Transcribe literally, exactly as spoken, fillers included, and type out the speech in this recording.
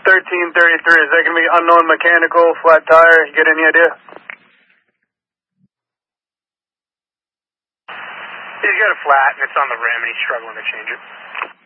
thirteen thirty-three, is that going to be unknown mechanical, flat tire? You get any idea? He's got a flat, and it's on the rim, and he's struggling to change it.